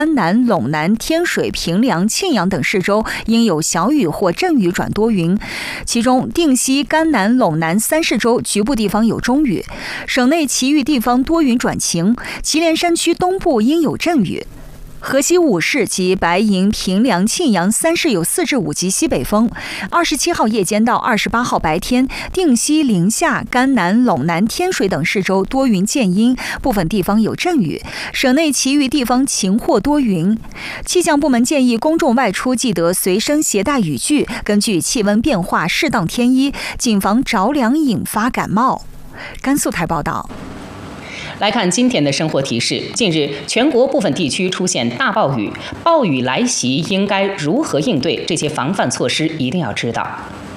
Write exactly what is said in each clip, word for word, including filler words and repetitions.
甘南、陇南、天水、平凉、庆阳等市州应有小雨或阵雨转多云，其中定西、甘南、陇南三市州局部地方有中雨，省内其余地方多云转晴，祁连山区东部应有阵雨。河西五市及白银、平凉、庆阳三市有四至五级西北风。二十七号夜间到二十八号白天，定西、临夏、甘南、陇南、天水等市州多云见阴，部分地方有阵雨，省内其余地方晴或多云。气象部门建议公众外出记得随身携带雨具，根据气温变化适当添衣，谨防着凉引发感冒。甘肃台报道。 来看今天的生活提示。近日，全国部分地区出现大暴雨，暴雨来袭应该如何应对？这些防范措施一定要知道。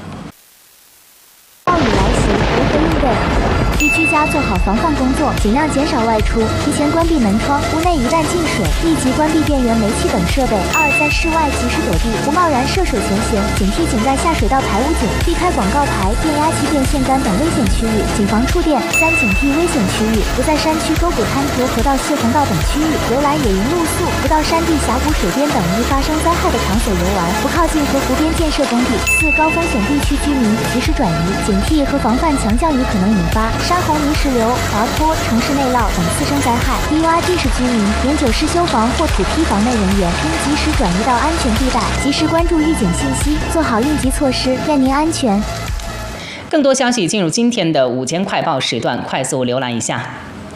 暴雨来袭如何应对？需居家做好防范工作，尽量减少外出，提前关闭门窗，屋内一旦进水，立即关闭电源、煤气等设备。二，在室外及时躲避，不贸然涉水前行，警惕井盖下水道排污井，避开广告牌、电压器、电线杆等危险区域，谨防触电。三，警惕危险区域，不在山区沟谷滩涂、河道、泄洪道等区域游览野营露宿，不到山地、峡谷、水边等易发生灾害的场所游玩，不靠近河湖边建设工地。四，高风险地区居民及时转移，警惕和防范强降雨可能引发山洪、泥石流、滑坡、城市内涝等次生灾害。低洼地势居民、年久失修房或土坯房内人员应及时转移到安全地带，及时关注预警信息，做好应急措施，愿您安全。 更多消息进入今天的午间快报时段，快速浏览一下。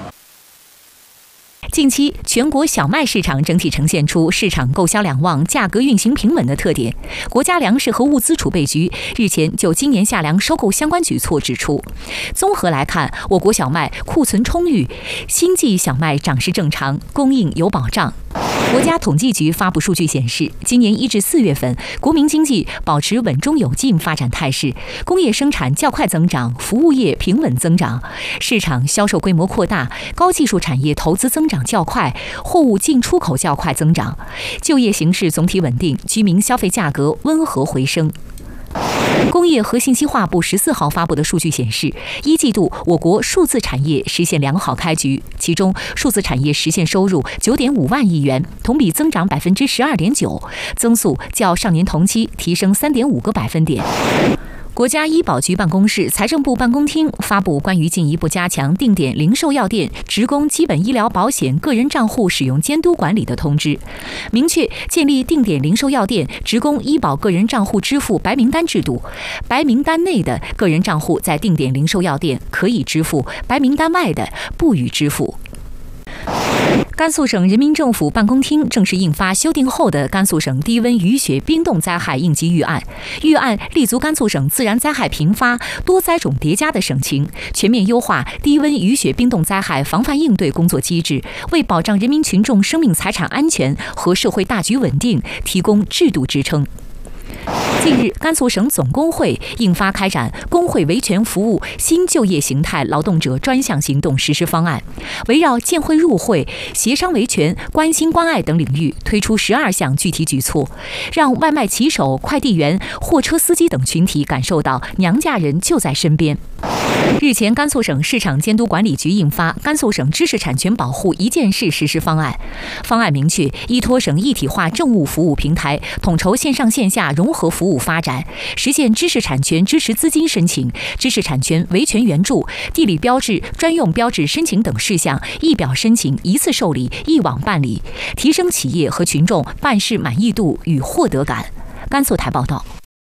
近期，全国小麦市场整体呈现出市场购销两旺、价格运行平稳的特点。国家粮食和物资储备局日前就今年夏粮收购相关举措指出，综合来看，我国小麦库存充裕，新季小麦涨势正常，供应有保障。国家统计局发布数据显示，今年一至四月份，国民经济保持稳中有进发展态势，工业生产较快增长，服务业平稳增长，市场销售规模扩大，高技术产业投资增长较快，货物进出口较快增长，就业形势总体稳定，居民消费价格温和回升。工业和信息化部十四号发布的数据显示，一季度我国数字产业实现良好开局，其中数字产业实现收入九点五万亿元，同比增长百分之十二点九，增速较上年同期提升三点五个百分点。国家医保局办公室、财政部办公厅发布关于进一步加强定点零售药店职工基本医疗保险个人账户使用监督管理的通知，明确建立定点零售药店职工医保个人账户支付白名单制度，白名单内的个人账户在定点零售药店可以支付，白名单外的不予支付。甘肃省人民政府办公厅正式印发修订后的甘肃省低温雨雪冰冻灾害应急预案，预案立足甘肃省自然灾害频发、多灾种叠加的省情，全面优化低温雨雪冰冻灾害防范应对工作机制，为保障人民群众生命财产安全和社会大局稳定提供制度支撑。近日，甘肃省总工会印发开展工会维权服务新就业形态劳动者专项行动实施方案，围绕建会入会、协商维权、关心关爱等领域推出十二项具体举措，让外卖骑手、快递员、货车司机等群体感受到娘家人就在身边。日前，甘肃省市场监督管理局印发《甘肃省知识产权保护一件事实施方案》，方案明确依托省一体化政务服务平台，统筹线上线下融合服务发展，实现知识产权支持资金申请、知识产权维权援助、地理标志、专用标志申请等事项一表申请、一次受理、一网办理，提升企业和群众办事满意度与获得感。甘肃台报道。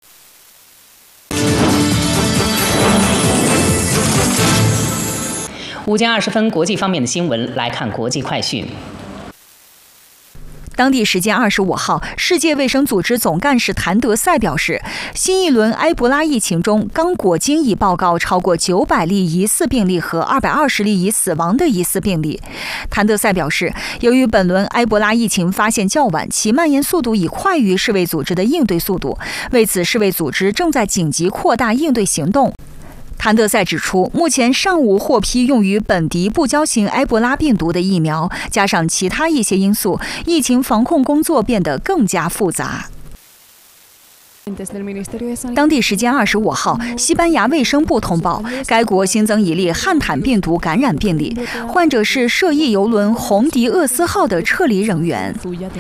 午间二十分，国际方面的新闻来看国际快讯。 当地时间二十五号，世界卫生组织总干事谭德赛表示，新一轮埃博拉疫情中，刚果金已报告超过九百例疑似病例和二百二十例已死亡的疑似病例。谭德赛表示，由于本轮埃博拉疫情发现较晚，其蔓延速度已快于世卫组织的应对速度，为此世卫组织正在紧急扩大应对行动。谭德赛指出，目前尚无获批用于本地不胶型埃博拉病毒的疫苗，加上其他一些因素，疫情防控工作变得更加复杂。 当地时间二十五号，西班牙卫生部通报，该国新增一例汉坦病毒感染病例，患者是涉疫邮轮红迪厄斯号的撤离人员。